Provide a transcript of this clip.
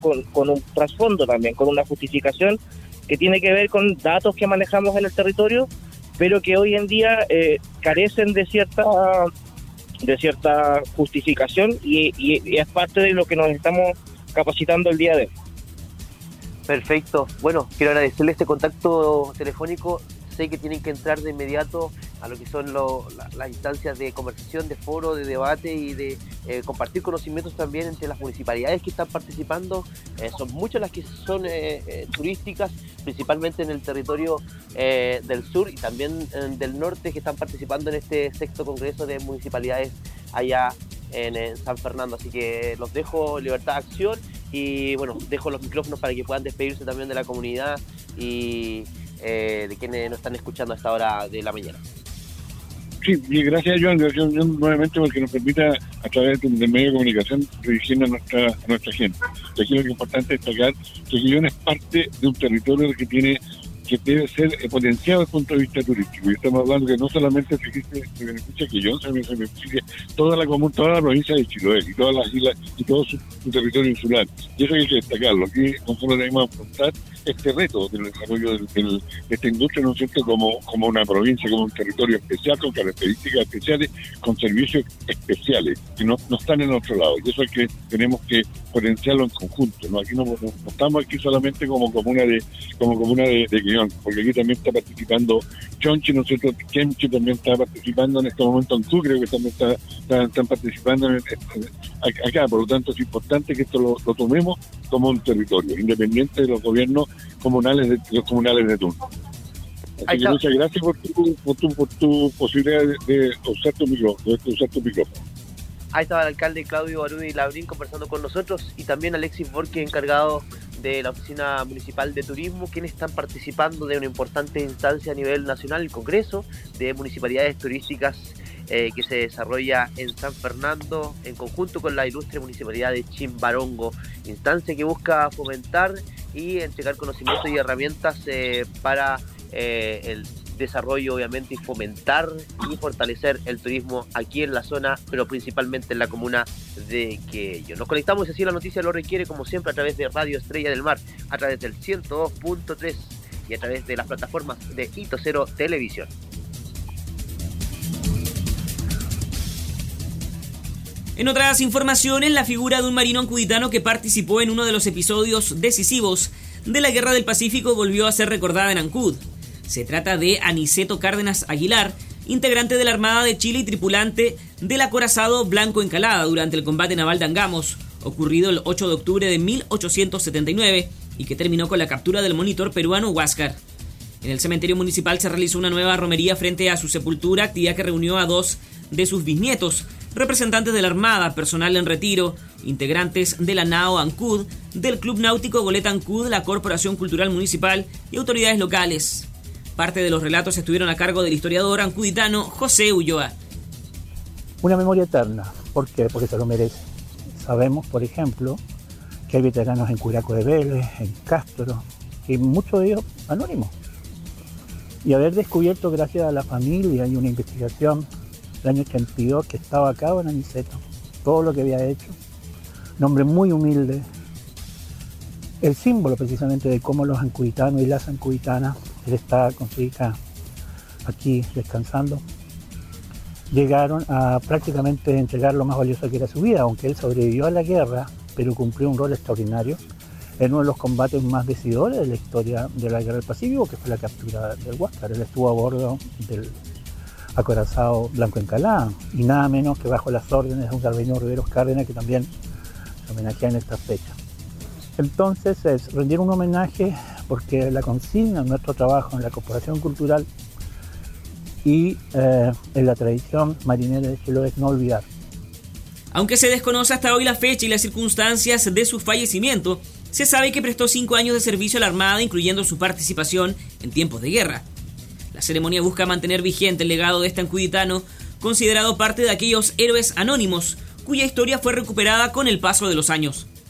con un trasfondo también, con una justificación que tiene que ver con datos que manejamos en el territorio, pero que hoy en día carecen de cierta justificación y es parte de lo que nos estamos capacitando el día de hoy. Perfecto. Bueno, quiero agradecerle este contacto telefónico. Sé que tienen que entrar de inmediato a lo que son las instancias de conversación, de foro, de debate y de compartir conocimientos también entre las municipalidades que están participando. Son muchas las que son turísticas, principalmente en el territorio del sur y también del norte, que están participando en este sexto congreso de municipalidades allá en San Fernando. Así que los dejo en libertad de acción y bueno, dejo los micrófonos para que puedan despedirse también de la comunidad y de quienes nos están escuchando a esta hora de la mañana. Sí, y gracias Joan nuevamente porque nos permita a través del medio de comunicación dirigirnos a nuestra gente. Y aquí lo que es importante destacar que Quillón es parte de un territorio que debe ser potenciado desde el punto de vista turístico. Y estamos hablando que no solamente se beneficia Quillón, también se beneficia toda la comuna, toda la provincia de Chiloé y todas las islas y todo su territorio insular. Y eso hay que destacarlo. Aquí nosotros debemos afrontar este reto del desarrollo de esta industria, ¿no es cierto?, como una provincia, como un territorio especial, con características especiales, con servicios especiales, que no están en otro lado. Y eso es que tenemos que potenciarlo en conjunto, ¿no? Aquí no estamos aquí solamente como comuna de Quillón, porque aquí también está participando Chonchi, ¿no es cierto?, Kemchi también está participando en este momento, Ancú creo que también están participando acá. Por lo tanto es importante que esto lo tomemos como un territorio, independiente de los gobiernos comunales de turno. Así que muchas gracias por tu posibilidad de usar tu micrófono. Ahí estaba el alcalde Claudio Barudi Labrín conversando con nosotros y también Alexis Borque, encargado de la Oficina Municipal de Turismo, quienes están participando de una importante instancia a nivel nacional, el Congreso de Municipalidades Turísticas que se desarrolla en San Fernando en conjunto con la ilustre Municipalidad de Chimbarongo, instancia que busca fomentar y entregar conocimientos y herramientas para el desarrollo, obviamente, y fomentar y fortalecer el turismo aquí en la zona, pero principalmente en la comuna de Quillón. Nos conectamos así la noticia lo requiere, como siempre, a través de Radio Estrella del Mar, a través del 102.3 y a través de las plataformas de Hito Cero Televisión. En otras informaciones, la figura de un marino ancuditano que participó en uno de los episodios decisivos de la Guerra del Pacífico volvió a ser recordada en Ancud. Se trata de Aniceto Cárdenas Aguilar, integrante de la Armada de Chile y tripulante del acorazado Blanco Encalada durante el combate naval de Angamos, ocurrido el 8 de octubre de 1879 y que terminó con la captura del monitor peruano Huáscar. En el cementerio municipal se realizó una nueva romería frente a su sepultura, actividad que reunió a 2 de sus bisnietos, representantes de la Armada, personal en retiro, integrantes de la NAO Ancud, del Club Náutico Goleta Ancud, la Corporación Cultural Municipal y autoridades locales. Parte de los relatos estuvieron a cargo del historiador ancuditano José Ulloa. Una memoria eterna. ¿Por qué? Porque se lo merece. Sabemos, por ejemplo, que hay veteranos en Curaco de Vélez, en Castro, y muchos de ellos anónimos. Y haber descubierto, gracias a la familia y una investigación del año 82, que estaba a cabo en Aniceto, todo lo que había hecho, un hombre muy humilde, el símbolo precisamente de cómo los ancuditanos y las ancuditanas, él está con su hija aquí descansando, llegaron a prácticamente entregar lo más valioso que era su vida, aunque él sobrevivió a la guerra, pero cumplió un rol extraordinario en uno de los combates más decidores de la historia de la Guerra del Pacífico, que fue la captura del Huáscar. Él estuvo a bordo del acorazado Blanco Encalada, y nada menos que bajo las órdenes de un Cardenio Riveros Cárdenas, que también se homenajea en esta fecha. Entonces es rendir un homenaje porque la consigna en nuestro trabajo en la Corporación Cultural y en la tradición marinera de Chiloé es no olvidar. Aunque se desconoce hasta hoy la fecha y las circunstancias de su fallecimiento, se sabe que prestó 5 años de servicio a la Armada, incluyendo su participación en tiempos de guerra. La ceremonia busca mantener vigente el legado de este ancuditano, considerado parte de aquellos héroes anónimos, cuya historia fue recuperada con el paso de los años.